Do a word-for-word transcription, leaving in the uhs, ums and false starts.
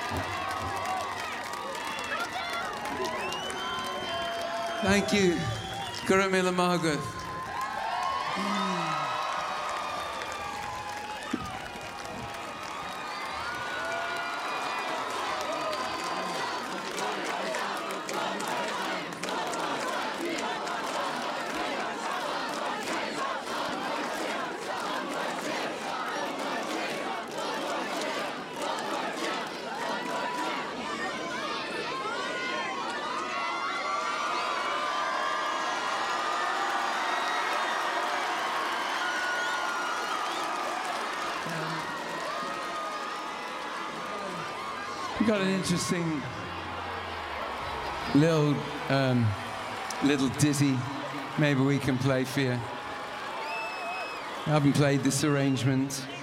Thank you. Gurumila Margaret. We've got an interesting little, um, little ditty maybe we can play for you. I haven't played this arrangement.